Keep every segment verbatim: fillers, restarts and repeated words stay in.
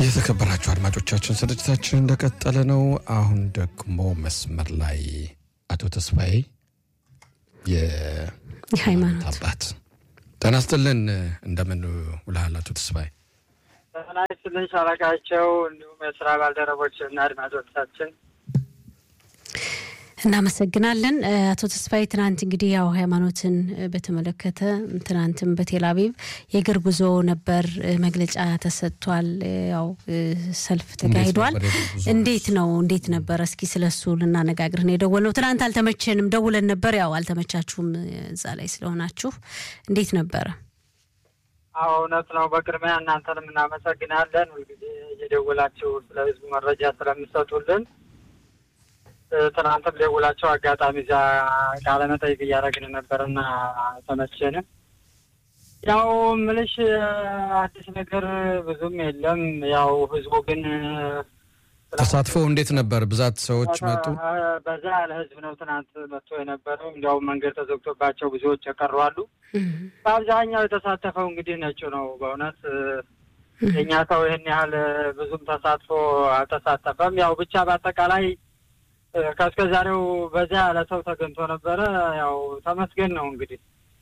የተከበራችሁ አድማጮቻችን ስርጭታችን እንደቀጠለ ነው። አሁን ደግሞ መስመር ላይ አቶ ተስፋዬ የሃይማኖት አባት ተናስተልን እንደምን ውለሃል አቶ ተስፋዬ? ተናስተልን ሻለቃቸው እንዲሁም የሥራ ባልደረቦችና አድማጮቻችን እናመሰግናለን። አቶ ተስፋዬ ትናንት እንግዲህ ያው ሃይማኖትን በተመለከተ ትናንትም በቴልአቪቭ የእግር ጉዞ ነበር፣ መግለጫ ተሰጥቷል፣ ያው ሰልፍ ተካሂዷል። እንዴት ነው እንዴት ነበር? እስኪ ስለሱ ልናነጋግር ነው የደወልነው። ትናንት አልተመቸንም፣ ደውለን ነበር፣ ያው አልተመቻችሁም እዛ ላይ ስለሆናችሁ። እንዴት ነበር? አዎ እውነት ነው። በቅድሚያ እናንተንም እናመሰግናለን ሁልጊዜ እየደወላችሁ ስለ ህዝቡ መረጃ ስለምትሰጡልን። ትናንትም ደውላቸው አጋጣሚ እዛ ቃለ መጠይቅ እያደረግን ነበርና ተመቸን። ያው ምልሽ አዲስ ነገር ብዙም የለም። ያው ህዝቡ ግን ተሳትፎ እንዴት ነበር? ብዛት ሰዎች መጡ? በዛ ያለ ህዝብ ነው ትናንት መጥቶ የነበረው። እንዲያው መንገድ ተዘግቶባቸው ብዙዎች የቀሩ አሉ። በአብዛኛው የተሳተፈው እንግዲህ ነጩ ነው። በእውነት የኛ ሰው ይህን ያህል ብዙም ተሳትፎ አልተሳተፈም። ያው ብቻ በአጠቃላይ ከእስከ ዛሬው በዛ ያለ ሰው ተገኝቶ ነበረ። ያው ተመስገን ነው እንግዲህ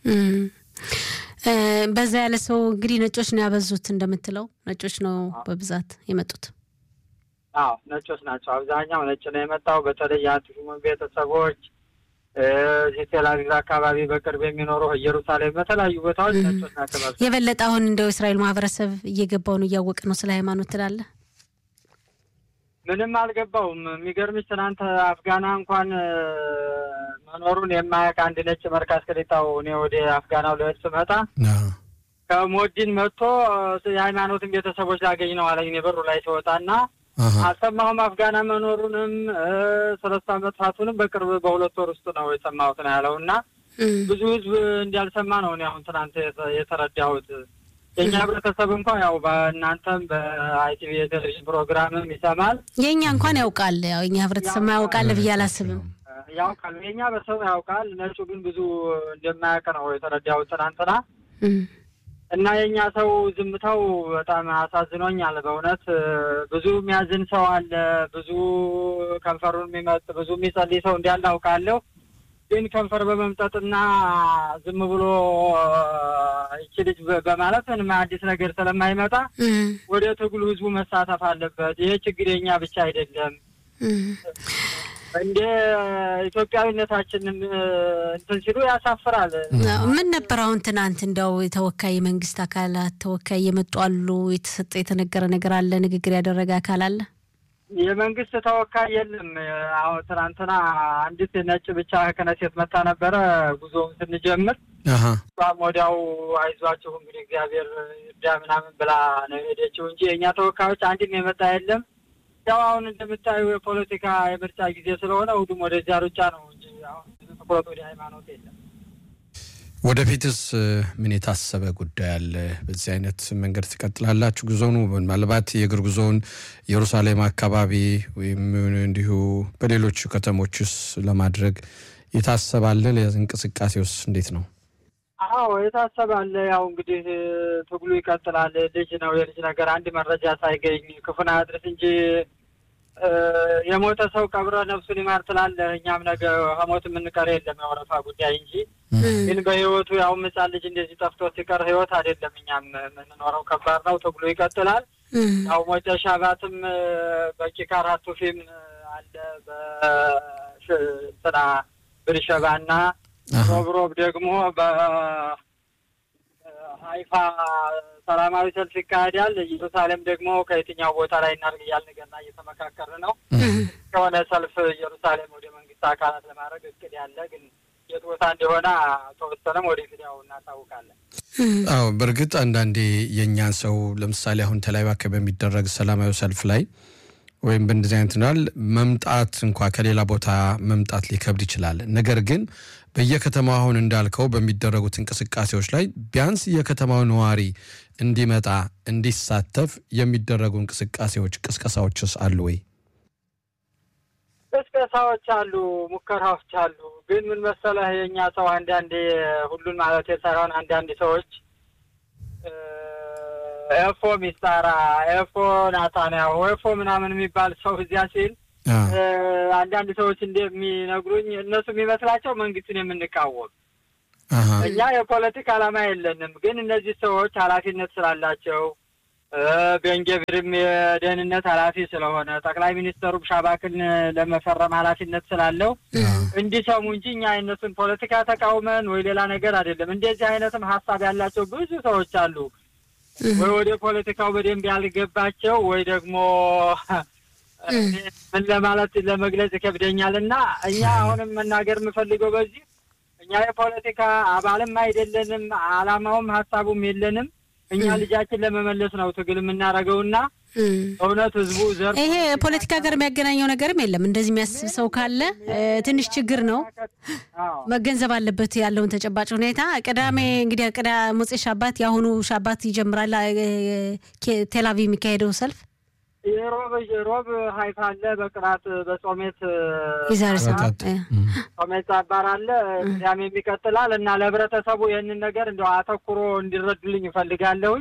በዛ ያለ ሰው እንግዲህ ነጮች ነው ያበዙት። እንደምትለው ነጮች ነው በብዛት የመጡት። አዎ ነጮች ናቸው። አብዛኛው ነጭ ነው የመጣው። በተለይ የአትሹም ቤተሰቦች እዚህ ቴልአቪቭ አካባቢ በቅርብ የሚኖሩ ኢየሩሳሌም በተለያዩ ቦታዎች ነጮች ናቸው። የበለጠ አሁን እንደው እስራኤል ማህበረሰብ እየገባው ነው እያወቀ ነው ስለ ሃይማኖት ትላለህ? ምንም አልገባውም። የሚገርምሽ ትናንት አፍጋና እንኳን መኖሩን የማያውቅ አንድ ነጭ መርካዝ ከሌጣው እኔ ወደ አፍጋናው ልሄድ ስመጣ ከሞዲን መጥቶ የሃይማኖትን ቤተሰቦች ላገኝ ነው አለኝ። በሩ ላይ ሲወጣና አልሰማሁም አፍጋና መኖሩንም ሰለስት ዓመት ፋቱንም በቅርብ በሁለት ወር ውስጥ ነው የሰማሁት ነው ያለውና ብዙ ህዝብ እንዳልሰማ ነው እኔ አሁን ትናንት የተረዳሁት። የኛ ህብረተሰብ እንኳን ያው በእናንተም በአይቲቪ የቴሌቪዥን ፕሮግራምም ይሰማል። የኛ እንኳን ያውቃል። ያው የኛ ህብረተሰብ ያውቃል ብዬ አላስብም። ያውቃል፣ የኛ በሰው ያውቃል። ነጩ ግን ብዙ እንደማያውቅ ነው የተረዳሁት ትናንትና። እና የኛ ሰው ዝምታው በጣም አሳዝኖኛል በእውነት። ብዙ የሚያዝን ሰው አለ፣ ብዙ ከንፈሩን የሚመጥ ብዙ የሚጸልይ ሰው እንዳለ አውቃለሁ። ግን ከንፈር በመምጠጥና ዝም ብሎ እቺ ልጅ በማለት ምንም አዲስ ነገር ስለማይመጣ ወደ ትግሉ ህዝቡ መሳተፍ አለበት። ይሄ ችግር የኛ ብቻ አይደለም። እንደ ኢትዮጵያዊነታችንን እንትን ሲሉ ያሳፍራል። ምን ነበር አሁን ትናንት እንደው የተወካይ መንግስት አካላት ተወካይ የመጡ አሉ? የተሰጠ የተነገረ ነገር አለ? ንግግር ያደረገ አካል አለ? የመንግስት ተወካይ የለም። አሁን ትናንትና አንዲት ነጭ ብቻ ከነሴት መጣ ነበረ ጉዞውን ስንጀምር። አሃ ወዲያው አይዟችሁ እንግዲህ እግዚአብሔር ይርዳ ምናምን ብላ ነው ሄደችው እንጂ የኛ ተወካዮች አንድም የመጣ የለም። ያው አሁን እንደምታዩ የፖለቲካ የምርጫ ጊዜ ስለሆነ ሁሉም ወደዚያ ሩጫ ነው እንጂ አሁን ትኩረት ወደ ሃይማኖት የለም። ወደፊትስ ምን የታሰበ ጉዳይ አለ? በዚህ አይነት መንገድ ትቀጥላላችሁ ጉዞውን? ማለት የእግር ጉዞውን ኢየሩሳሌም አካባቢ ወይም እንዲሁ በሌሎች ከተሞችስ ለማድረግ የታሰባለ? ለእንቅስቃሴውስ እንዴት ነው? አዎ የታሰባለ። ያው እንግዲህ ትግሉ ይቀጥላል። ልጅ ነው የልጅ ነገር አንድ መረጃ ሳይገኝ ክፉና አድርስ እንጂ የሞተ ሰው ቀብረ ነፍሱን ይማር ትላለህ። እኛም ነገ ሞት የምንቀር የለም የወረፋ ጉዳይ እንጂ ግን በህይወቱ ያው ምጻል ልጅ እንደዚህ ጠፍቶ ሲቀር ህይወት አይደለም እኛም የምንኖረው። ከባድ ነው። ትግሉ ይቀጥላል። ያው ሞተ ሻባትም በኪካራቱ ፊልም አለ በስራ ብርሸባና ሮብሮብ ደግሞ በሃይፋ ሰላማዊ ሰልፍ ይካሄዳል። ኢየሩሳሌም ደግሞ ከየትኛው ቦታ ላይ እናድርግ እያልን ገና እየተመካከርን ነው። ከሆነ ሰልፍ ኢየሩሳሌም ወደ መንግስት አካላት ለማድረግ እቅድ ያለ ግን የት ቦታ እንደሆነ ተወሰነም ወደፊት ያው እናሳውቃለን። አዎ በርግጥ አንዳንዴ የኛን ሰው ለምሳሌ አሁን ተላይባ በሚደረግ ሰላማዊ ሰልፍ ላይ ወይም በእንደዚህ አይነት ነው መምጣት እንኳን ከሌላ ቦታ መምጣት ሊከብድ ይችላል። ነገር ግን በየከተማው አሁን እንዳልከው በሚደረጉት እንቅስቃሴዎች ላይ ቢያንስ የከተማው ነዋሪ እንዲመጣ እንዲሳተፍ የሚደረጉ እንቅስቃሴዎች ቅስቀሳዎችስ አሉ ወይ? ቅስቀሳዎች አሉ፣ ሙከራዎች አሉ። ግን ምን መሰለህ የኛ ሰው አንዳንዴ ሁሉን ማለት ሳይሆን አንዳንድ ሰዎች ኤፎ ሚስታራ ኤፎ ናታንያሁ ኤፎ ምናምን የሚባል ሰው እዚያ ሲል አንዳንድ ሰዎች እንደሚነግሩኝ እነሱ የሚመስላቸው መንግስትን የምንቃወም እኛ የፖለቲካ ዓላማ የለንም ግን እነዚህ ሰዎች ኃላፊነት ስላላቸው በእንጀብርም የደህንነት ኃላፊ ስለሆነ ጠቅላይ ሚኒስትሩ ሻባክን ለመፈረም ኃላፊነት ስላለው እንዲሰሙ እንጂ እኛ እነሱን ፖለቲካ ተቃውመን ወይ ሌላ ነገር አይደለም እንደዚህ አይነትም ሐሳብ ያላቸው ብዙ ሰዎች አሉ ወይ ወደ ፖለቲካው በደንብ ያልገባቸው ወይ ደግሞ ምን ለማለት ለመግለጽ ይከብደኛልና እኛ አሁንም መናገር የምፈልገው በዚህ እኛ የፖለቲካ አባልም አይደለንም ዓላማውም ሐሳቡም የለንም እኛ ልጃችን ለመመለስ ነው ትግል የምናረጋውና እውነት ህዝቡ ዘር ይሄ ፖለቲካ ጋር የሚያገናኘው ነገርም የለም እንደዚህ የሚያስብ ሰው ካለ ትንሽ ችግር ነው መገንዘብ አለበት ያለውን ተጨባጭ ሁኔታ ቅዳሜ እንግዲህ ቅዳ ሞጽ ሻባት ያሁኑ ሻባት ይጀምራል ቴልአቪቭ የሚካሄደው ሰልፍ የሮብ የሮብ ሃይፋ አለ በቅራት በጾሜት ይዛር ሰዓት ጾሜት አባራለ ቅዳሜ የሚቀጥላል እና ለህብረተሰቡ ይሄንን ነገር እንደው አተኩሮ እንዲረዱልኝ ይፈልጋለሁ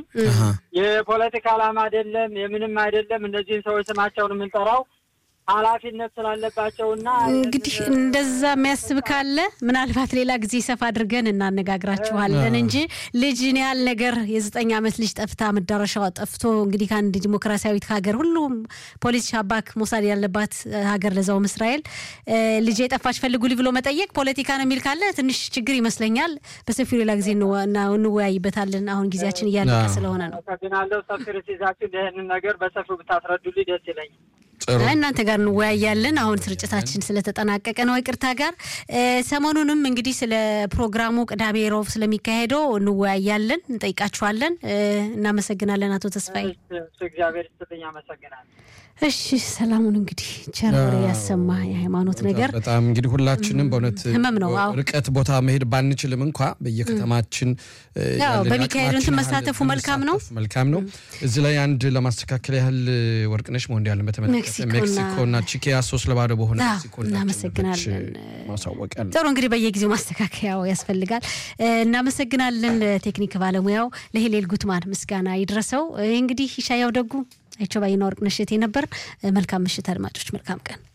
የፖለቲካ ዓላማ አይደለም የምንም አይደለም እነዚህን ሰዎች ስማቸውን የምንጠራው ኃላፊነት ስላለባቸውና እንግዲህ እንደዛ የሚያስብ ካለ ምናልባት ሌላ ጊዜ ሰፋ አድርገን እናነጋግራችኋለን እንጂ ልጅን ያል ነገር የዘጠኝ አመት ልጅ ጠፍታ መዳረሻው ጠፍቶ እንግዲህ ካንድ ዲሞክራሲያዊት ሀገር ሁሉም ፖሊስ ሻባክ ሞሳድ ያለባት ሀገር ለዛው እስራኤል ልጅ የጠፋች ፈልጉልኝ ብሎ መጠየቅ ፖለቲካ ነው የሚል ካለ ትንሽ ችግር ይመስለኛል በሰፊው ሌላ ጊዜ ነው እንወያይበታለን አሁን ጊዜያችን እያለቀ ስለሆነ ነው ከግናለው ሰፊር ሲዛችሁ ይሄንን ነገር በሰፊው ብታስረዱልኝ ደስ ይለኛል እናንተ ጋር ነው ወያያለን አሁን ስርጭታችን ስለተጠናቀቀ ነው ይቅርታ ጋር ሰሞኑንም እንግዲህ ስለ ፕሮግራሙ ቅዳሜ ሮብ ስለሚካሄደው እንወያያለን እንጠይቃችኋለን እናመሰግናለን አቶ ተስፋዬ እግዚአብሔር ይስጥልኝ አመሰግናለሁ እሺ ሰላሙን እንግዲህ ቸርወሬ ያሰማ የሃይማኖት ነገር በጣም እንግዲህ ሁላችንም በእውነት ርቀት ቦታ መሄድ ባንችልም እንኳን በየከተማችን ያው በሚካኤልን ተመሳተፉ መልካም ነው መልካም ነው እዚህ ላይ አንድ ለማስተካከል ያህል ወርቅነሽ ሞንዲያልን በተመለከተ ሜክሲኮና ቺኪያሶስ ለባዶ በሆነ ሜክሲኮና እናመሰግናለን ማሳወቀን ጥሩ እንግዲህ በየጊዜው ማስተካከያው ያስፈልጋል እናመሰግናለን ቴክኒክ ባለሙያው ለሄሌል ጉትማን ምስጋና ይድረሰው እንግዲህ ይሻያው ደጉ አይቾ ባይኖር ወርቅነሽ የቴ ነበር መልካም ምሽት አድማጮች መልካም ቀን